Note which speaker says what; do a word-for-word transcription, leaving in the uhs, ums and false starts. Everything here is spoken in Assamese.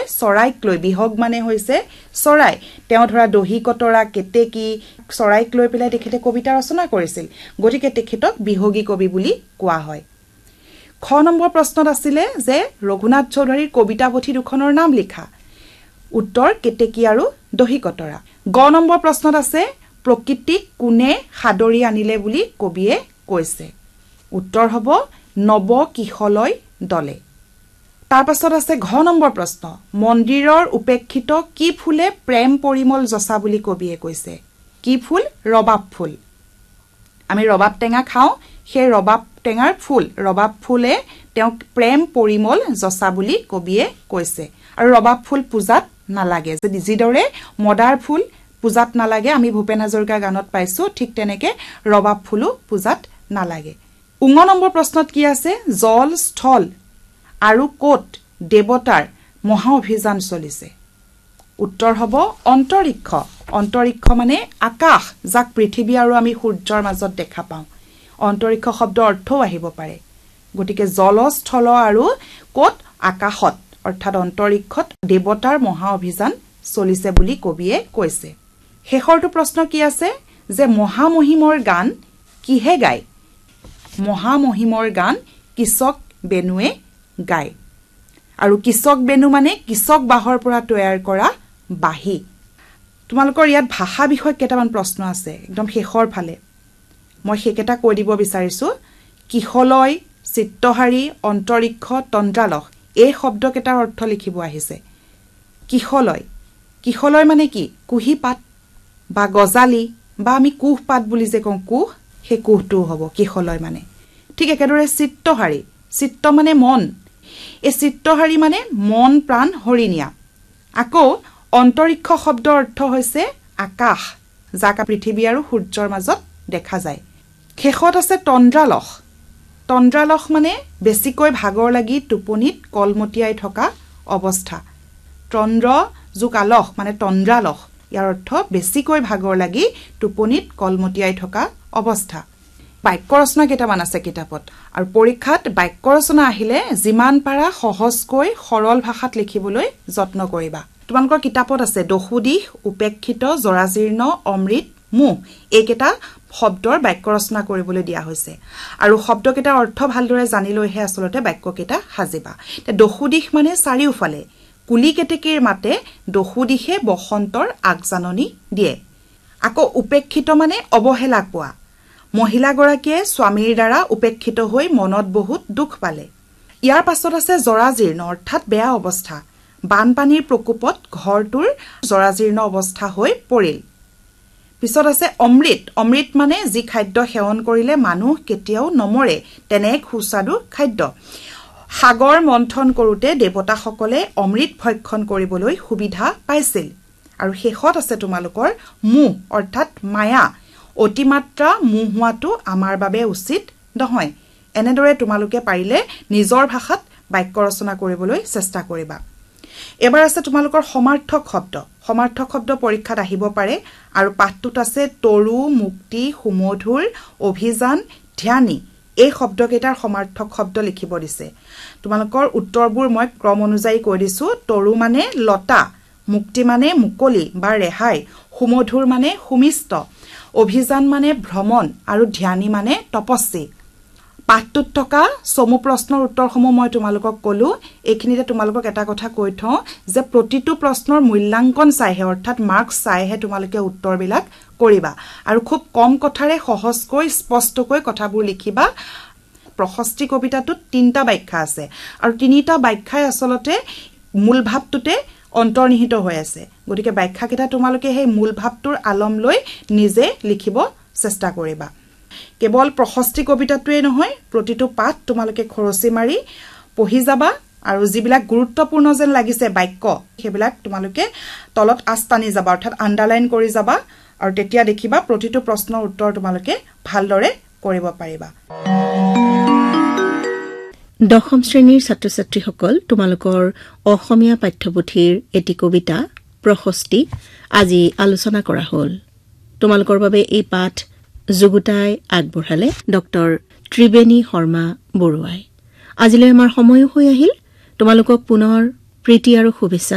Speaker 1: চৰাইক লৈ বিহগ মানে হৈছে চৰাই তেওঁ ধৰা দহি কতৰা কেতেকী চৰাইক লৈ পেলাই তেখেতে কবিতা ৰচনা কৰিছিল গতিকে তেখেতক বিহগী কবি বুলি কোৱা হয় খ নম্বৰ প্ৰশ্নত আছিলে যে ৰঘুনাথ চৌধুৰীৰ কবিতা পুথি দুখনৰ নাম লিখা উত্তৰ কেতেকী আৰু দহি কতৰা গ নম্বৰ প্ৰশ্নত আছে প্ৰকৃতিক কোনে সাদৰি আনিলে বুলি কবিয়ে কৈছে উত্তৰ হ'ব নব কিশলয় দলে তাৰ পাছত আছে ঘ নম্বৰ প্ৰশ্ন মন্দিৰৰ উপেক্ষিত কি ফুলে প্ৰেম পৰিমল জসা বুলি কবিয়ে কৈছে কি ফুল ৰবাব ফুল আমি ৰবাব টেঙা খাওঁ সেই ৰবাব টেঙাৰ ফুল ৰবাব ফুলে তেওঁ প্ৰেম পৰিমল জসা বুলি কবিয়ে কৈছে আৰু ৰবাব ফুল পূজাত নালাগে যিদৰে মদাৰ ফুল পূজাত নালাগে আমি ভূপেন হাজৰিকা গানত পাইছো ঠিক তেনেকে ৰবাব ফুলো পূজাত নালাগে উঙ নম্বৰ প্ৰশ্নত কি আছে জল স্থল আৰু কোট দেৱতাৰ মহা অভিযান চলিছে উত্তৰ হ'ব অন্তৰিক্ষ অন্তৰিক্ষ মানে আকাশ যাক পৃথিৱী আৰু আমি সূৰ্যৰ মাজত দেখা পাওঁ অন্তৰিক্ষ শব্দ অৰ্থও আহিব পাৰে গতিকে জল স্থল আৰু কোট আকাশত অৰ্থাৎ অন্তৰিক্ষত দেৱতাৰ মহা অভিযান চলিছে বুলি কবিয়ে কৈছে শেষৰটো প্ৰশ্ন কি আছে যে মহামহিমৰ গান কিহে গায় মহামহিমৰ গান কিচক বেনুৱে গায় আৰু কিচক বেনু মানে কিচক বাহৰ পৰা তৈয়াৰ কৰা বাহি তোমালোকৰ ইয়াত ভাষা বিষয়ক কেইটামান প্ৰশ্ন আছে একদম শেষৰ ফালে মই হেকেটা কৈ দিব বিচাৰিছো কিশলয় চিত্তহাৰী অন্তৰিক্ষ তন্দ্ৰালহ এই শব্দকেইটাৰ অৰ্থ লিখিব আহিছে কিশলয় কিশলয় মানে কি কুহি পাত বা গজালি বা আমি কুহ পাত বুলি যে কওঁ কুহ সেই কুহটো হ'ব কিশলয় মানে ঠিক একেদৰে চিত্তহাৰী চিত্ত মানে মন এই চিত্তহাৰী মানে মন প্ৰাণ হৰিণিয়া আকৌ অন্তৰিক্ষ শব্দৰ অৰ্থ হৈছে আকাশ যাক পৃথিৱী আৰু সূৰ্যৰ মাজত দেখা যায় শেষত আছে তন্দ্ৰালহ তন্দ্ৰালহ মানে বেছিকৈ ভাগৰ লাগি টোপনিত কলমতিয়াই থকা অৱস্থা তন্দ্ৰ যুকালহ মানে তন্দ্ৰালহ ইয়াৰ অৰ্থ বেছিকৈ ভাগৰ লাগি টোপনিত কলমতিয়াই থকা অৱস্থা বাক্য ৰচনা কেইটামান আছে কিতাপত আৰু পৰীক্ষাত বাক্য ৰচনা আহিলে যিমান পাৰা সহজকৈ সৰল ভাষাত লিখিবলৈ যত্ন কৰিবা তোমালোকৰ কিতাপত আছে দহুদিশ উপেক্ষিত জৰাজীৰ্ণ অমৃত মুহ এইকেইটা শব্দৰ বাক্য ৰচনা কৰিবলৈ দিয়া হৈছে আৰু শব্দকেইটাৰ অৰ্থ ভালদৰে জানি লৈহে আচলতে বাক্যকেইটা সাজিবা তে দহুদিশ মানে চাৰিওফালে কুলি কেতেকীৰ মাতে দহুদিশে বসন্তৰ আগজাননী দিয়ে আকৌ উপেক্ষিত মানে অৱহেলা পোৱা মহিলা গৰাকীয়ে স্বামীৰ দ্বাৰা উপেক্ষিত হৈ মনত বহুত দুখ পালে ইয়াৰ পাছত আছে জৰাজীৰ্ণ অৰ্থাৎ বেয়া অৱস্থা বানপানীৰ প্ৰকোপত ঘৰটোৰ জৰাজীৰ্ণ অৱস্থা হৈ পৰিল পিছত আছে অমৃত অমৃত মানে যি খাদ্য সেৱন কৰিলে মানুহ কেতিয়াও নমৰে তেনে এক সুস্বাদু খাদ্য সাগৰ মন্থন কৰোতে দেৱতাসকলে অমৃত ভক্ষণ কৰিবলৈ সুবিধা পাইছিল আৰু শেষত আছে তোমালোকৰ মোহ অৰ্থাৎ মায়া অতিমাত্ৰা মোহ হোৱাটো আমাৰ বাবে উচিত নহয় এনেদৰে তোমালোকে পাৰিলে নিজৰ ভাষাত বাক্য ৰচনা কৰিবলৈ চেষ্টা কৰিবা এবাৰ আছে তোমালোকৰ সমাৰ্থক শব্দ সমাৰ্থক শব্দ পৰীক্ষাত আহিব পাৰে আৰু পাঠটোত আছে তৰু মুক্তি সুমধুৰ অভিযান ধ্যানী এই শব্দকেইটাৰ সমাৰ্থক শব্দ লিখিব দিছে তোমালোকৰ উত্তৰবোৰ মই ক্ৰম অনুযায়ী কৈ দিছো তৰু মানে লতা মুক্তি মানে মুকলি বা ৰেহাই সুমধুৰ মানে সুমিষ্ট অভিযান মানে ভ্ৰমণ আৰু ধ্যানী মানে তপস্বী পাঠটোত থকা সমু প্ৰশ্নৰ উত্তৰসমূহ মই তোমালোকক কলো এইখিনিতে তোমালোকক এটা কথা কৈ থওঁ যে প্ৰতিটো প্ৰশ্নৰ মূল্যাংকন চাইহে অৰ্থাৎ মাৰ্কস চাইহে তোমালোকে উত্তৰবিলাক কৰিবা আৰু খুব কম কথাৰে সহজকৈ স্পষ্টকৈ কথাবোৰ লিখিবা প্ৰশস্তি কবিতাটোত তিনিটা ব্যাখ্যা আছে আৰু তিনিটা ব্যাখ্যাই আসলতে মূল ভাৱটোতে অন্তৰ্নিহিত হৈ আছে গতিকে ব্যাখ্যা কেইটা তোমালোকে সেই মূল ভাৱটোৰ আলম লৈ নিজে লিখিব চেষ্টা কৰিবা কেৱল প্ৰশস্তি কবিতাটোৱে নহয় প্ৰতিটো পাঠ তোমালোকে খৰচি মাৰি পঢ়ি যাবা আৰু যিবিলাক গুৰুত্বপূৰ্ণ যেন লাগিছে বাক্য সেইবিলাক তোমালোকে তলত আস্তানি যাবা অৰ্থাৎ আন্ডাৰলাইন কৰি যাবা আৰু তেতিয়া দেখিবা প্ৰতিটো প্ৰশ্নৰ উত্তৰ তোমালোকে ভালদৰে কৰিব পাৰিবা
Speaker 2: দশম শ্ৰেণীৰ ছাত্ৰ-ছাত্ৰীসকল তোমালোকৰ অসমীয়া পাঠ্যপুথিৰ এটি কবিতা প্ৰশস্তি আজি আলোচনা কৰা হ'ল তোমালোকৰ বাবে এই পাঠ যুগুতাই আগবঢ়ালে ডক্টৰ ত্ৰিবেণী শৰ্মা বৰুৱাই আজিলৈ আমাৰ সময়ো হৈ আহিল তোমালোকক পুনৰ প্ৰীতি আৰু শুভেচ্ছা